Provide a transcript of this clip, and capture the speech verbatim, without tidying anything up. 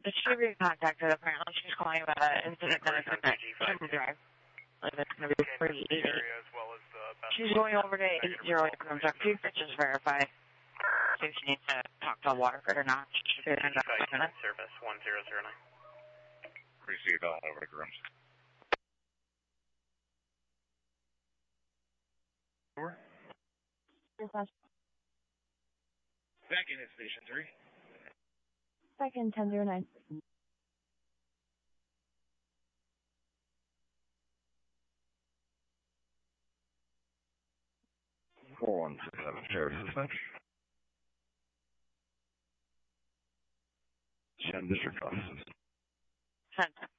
The distributor contacted apparently. She's calling about an incident that happened at Kimberly Drive. Like it's going to be three eighty. She's going over to eight zero eight from Truck two. Just verify. See if she needs to talk to a water grid or not. She should end up five minutes. Service one zero zero nine. Appreciate all over the rooms. Over. Second is station three. Second, ten zero nine. four one six seven, Sheriff Dispatch. Shannon District Offices. Send